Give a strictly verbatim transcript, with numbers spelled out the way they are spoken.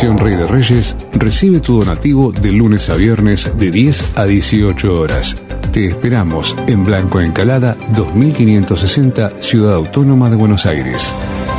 Fundación Rey de Reyes recibe tu donativo de lunes a viernes de diez a dieciocho horas. Te esperamos en Blanco Encalada dos mil quinientos sesenta, Ciudad Autónoma de Buenos Aires.